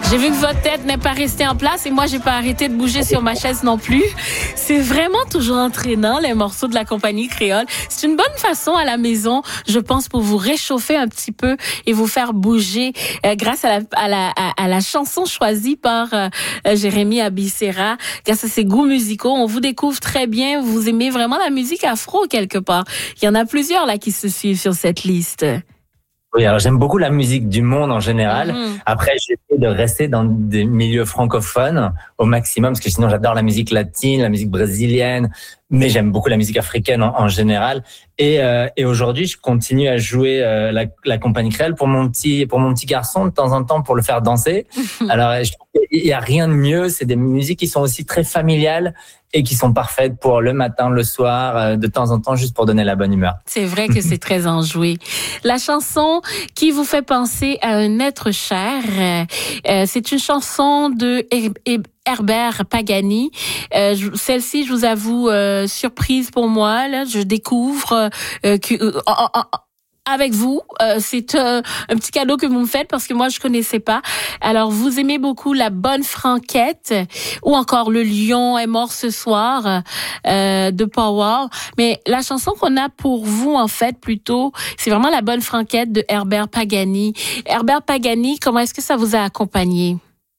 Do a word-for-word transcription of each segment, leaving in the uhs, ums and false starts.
J'ai vu que votre tête n'est pas restée en place et moi, j'ai pas arrêté de bouger sur ma chaise non plus. C'est vraiment toujours entraînant, les morceaux de la compagnie créole. C'est une bonne façon à la maison, je pense, pour vous réchauffer un petit peu et vous faire bouger euh, grâce à la, à, la, à, à la chanson choisie par euh, Jérémy Abissera. Grâce à ses goûts musicaux, on vous découvre très bien. Vous aimez vraiment la musique afro quelque part. Il y en a plusieurs là qui se suivent sur cette liste. Oui, alors j'aime beaucoup la musique du monde en général. Mmh. Après, j'essaie de rester dans des milieux francophones au maximum, parce que sinon j'adore la musique latine, la musique brésilienne, mais j'aime beaucoup la musique africaine en, en général. Et, euh, et aujourd'hui, je continue à jouer euh, la, la compagnie créole pour mon petit pour mon petit garçon de temps en temps pour le faire danser. Alors, je trouve qu'il y a rien de mieux. C'est des musiques qui sont aussi très familiales et qui sont parfaites pour le matin, le soir, euh, de temps en temps, juste pour donner la bonne humeur. C'est vrai que c'est très enjoué. La chanson qui vous fait penser à un être cher, euh, c'est une chanson de Herbert Pagani. Euh, celle-ci, je vous avoue, euh, surprise pour moi. Là, je découvre euh, que euh, euh, euh, avec vous, euh, c'est euh, un petit cadeau que vous me faites parce que moi je connaissais pas. Alors vous aimez beaucoup La Bonne Franquette ou encore Le Lion est mort ce soir euh, de Power. Mais la chanson qu'on a pour vous en fait plutôt, c'est vraiment La Bonne Franquette de Herbert Pagani. Herbert Pagani, comment est-ce que ça vous a accompagné?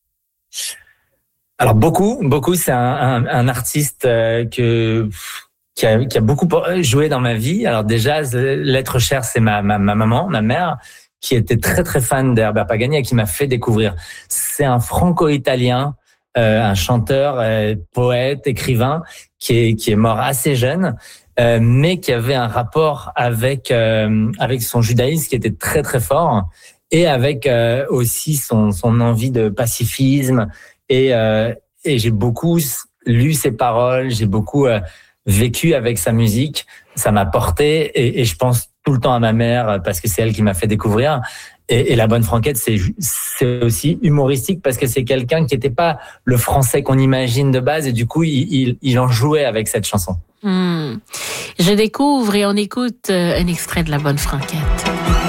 Alors beaucoup, beaucoup. C'est un, un, un artiste euh, que Qui a, qui a beaucoup joué dans ma vie. Alors déjà, l'être cher, c'est ma, ma, ma maman, ma mère, qui était très très fan d'Herbert Pagani et qui m'a fait découvrir. C'est un franco-italien, euh, un chanteur, euh, poète, écrivain, qui est qui est mort assez jeune, euh, mais qui avait un rapport avec euh, avec son judaïsme qui était très très fort et avec euh, aussi son son envie de pacifisme. Et euh, et j'ai beaucoup lu ses paroles, j'ai beaucoup euh, vécu avec sa musique, ça m'a porté et, et je pense tout le temps à ma mère parce que c'est elle qui m'a fait découvrir. Et, et La Bonne Franquette, c'est, c'est aussi humoristique parce que c'est quelqu'un qui n'était pas le français qu'on imagine de base et du coup, il, il, il en jouait avec cette chanson. Mmh. Je découvre et on écoute un extrait de La Bonne Franquette.